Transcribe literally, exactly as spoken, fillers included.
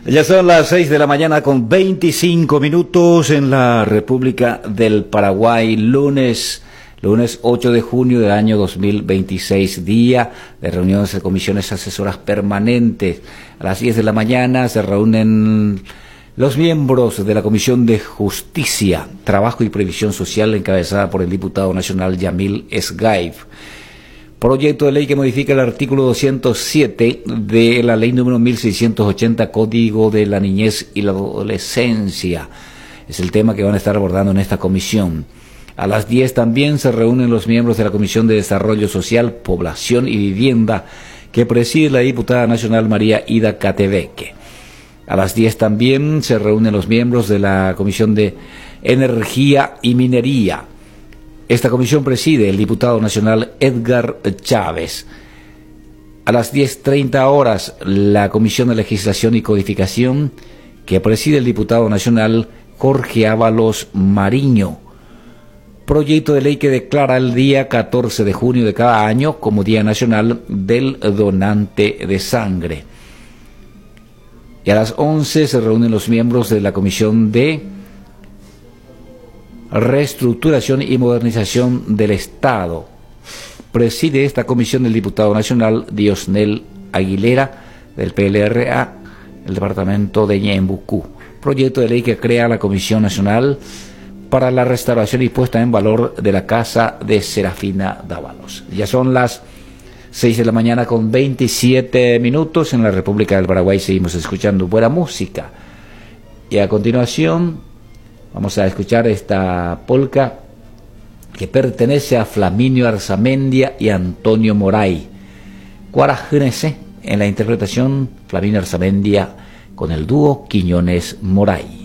Ya son las seis de la mañana con veinticinco minutos en la República del Paraguay, lunes, lunes ocho de junio del año dos mil veintiséis, día de reuniones de comisiones asesoras permanentes. A las diez de la mañana se reúnen los miembros de la Comisión de Justicia, Trabajo y Previsión Social, encabezada por el diputado nacional Yamil Esgaib. Proyecto de ley que modifica el artículo doscientos siete de la ley número mil seiscientos ochenta, Código de la Niñez y la Adolescencia. Es el tema que van a estar abordando en esta comisión. A las diez también se reúnen los miembros de la Comisión de Desarrollo Social, Población y Vivienda, que preside la diputada nacional María Ida Catebeque. A las diez también se reúnen los miembros de la Comisión de Energía y Minería. Esta comisión preside el diputado nacional Edgar Chávez. A las diez treinta horas, la Comisión de Legislación y Codificación, que preside el diputado nacional Jorge Ábalos Mariño. Proyecto de ley que declara el día catorce de junio de cada año como Día Nacional del Donante de Sangre. Y a las once se reúnen los miembros de la Comisión de Reestructuración y Modernización del Estado. Preside esta comisión el diputado nacional Diosnel Aguilera, del P L R A, el departamento de Ñembucú. Proyecto de ley que crea la Comisión Nacional para la Restauración y Puesta en Valor de la Casa de Serafina Dávalos. Ya son las seis de la mañana con veintisiete minutos. En la República del Paraguay seguimos escuchando buena música. Y a continuación vamos a escuchar esta polca que pertenece a Flaminio Arzamendia y Antonio Moray. Cuarajínese en la interpretación Flaminio Arzamendia con el dúo Quiñones Moray.